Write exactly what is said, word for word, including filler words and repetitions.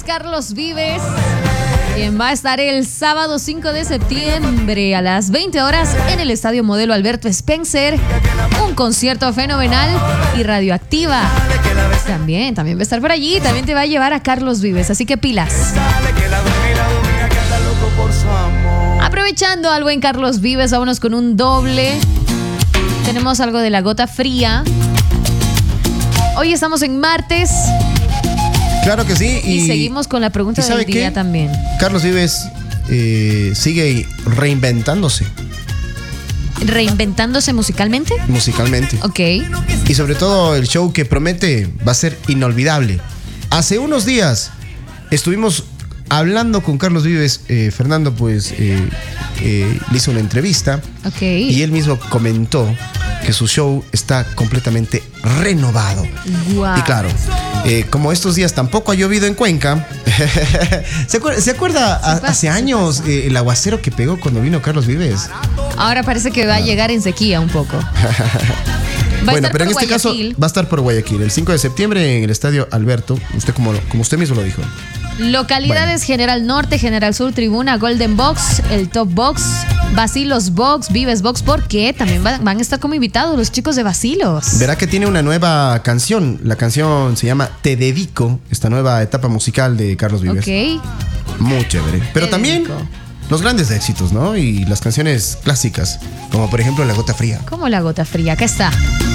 Carlos Vives, quien va a estar el sábado cinco de septiembre a las veinte horas en el Estadio Modelo Alberto Spencer. Un concierto fenomenal y radioactiva. También, también va a estar por allí. También te va a llevar a Carlos Vives, así que pilas. Aprovechando al buen Carlos Vives, vámonos con un doble. Tenemos algo de La Gota Fría. Hoy estamos en martes. Claro que sí. Y, y seguimos con la pregunta del día qué? también. Carlos Vives eh, sigue reinventándose. ¿Reinventándose musicalmente? Musicalmente. Ok. Y sobre todo el show que promete va a ser inolvidable. Hace unos días estuvimos hablando con Carlos Vives. eh, Fernando pues eh, eh, le hizo una entrevista. Ok. Y él mismo comentó que su show está completamente renovado. Wow. Y claro, eh, como estos días tampoco ha llovido en Cuenca, ¿se acuerda, ¿se acuerda a, pasa, hace años eh, el aguacero que pegó cuando vino Carlos Vives? Ahora parece que va a llegar en sequía un poco. Bueno, pero en este caso va a estar por Guayaquil, el cinco de septiembre en el Estadio Alberto, usted como, como usted mismo lo dijo. Localidades: bueno. General Norte, General Sur, Tribuna, Golden Box, el Top Box, Bacilos Box, Vives Box, porque también van, van a estar como invitados los chicos de Bacilos. Verá que tiene una nueva canción. La canción se llama Te Dedico, esta nueva etapa musical de Carlos Vives. Ok. Muy chévere. Pero Te también dedico. Los grandes éxitos, ¿no? Y las canciones clásicas, como por ejemplo La Gota Fría. Como La Gota Fría, acá está.